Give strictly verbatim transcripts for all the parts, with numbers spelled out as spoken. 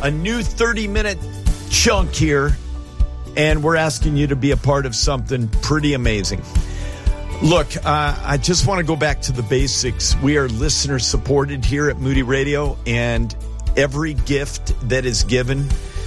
a new thirty-minute chunk here, and we're asking you to be a part of something pretty amazing. Look, uh, I just want to go back to the basics. We are listener-supported here at Moody Radio, and every gift that is given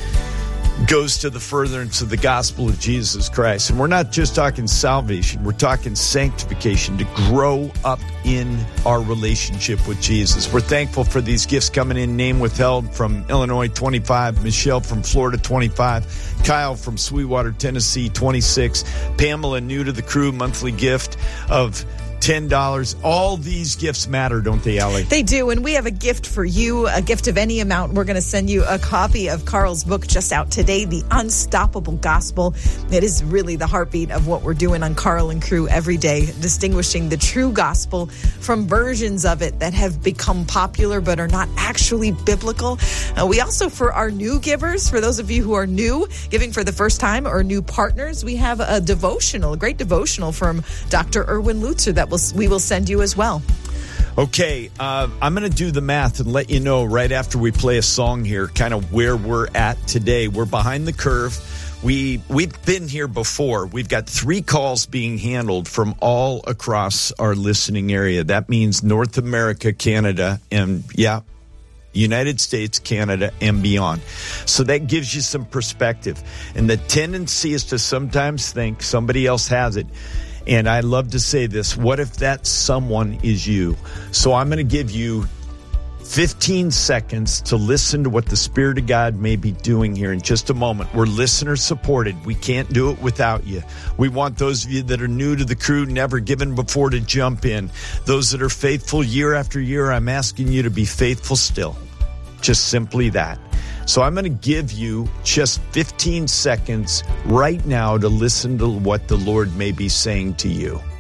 goes to the furtherance of the gospel of Jesus Christ. And we're not just talking salvation. We're talking sanctification, to grow up in our relationship with Jesus. We're thankful for these gifts coming in. Name withheld from Illinois, twenty-five. Michelle from Florida, twenty-five. Kyle from Sweetwater, Tennessee, twenty-six. Pamela, new to the crew, monthly gift of ten dollars. All these gifts matter, don't they, Allie? They do, and we have a gift for you, a gift of any amount. We're going to send you a copy of Carl's book just out today, The Unstoppable Gospel. It is really the heartbeat of what we're doing on Carl and Crew every day, distinguishing the true gospel from versions of it that have become popular but are not actually biblical. Uh, we also, for our new givers, for those of you who are new, giving for the first time, or new partners, we have a devotional, a great devotional from Doctor Erwin Lutzer that will we will send you as well. Okay, uh, I'm going to do the math and let you know right after we play a song here kind of where we're at today. We're behind the curve. We, we've been here before. We've got three calls being handled from all across our listening area. That means North America, Canada, and, yeah, United States, Canada, and beyond. So that gives you some perspective. And the tendency is to sometimes think somebody else has it. And I love to say this, what if that someone is you? So I'm going to give you fifteen seconds to listen to what the Spirit of God may be doing here in just a moment. We're listener supported. We can't do it without you. We want those of you that are new to the crew, never given before, to jump in. Those that are faithful year after year, I'm asking you to be faithful still. Just simply that. So I'm going to give you just fifteen seconds right now to listen to what the Lord may be saying to you.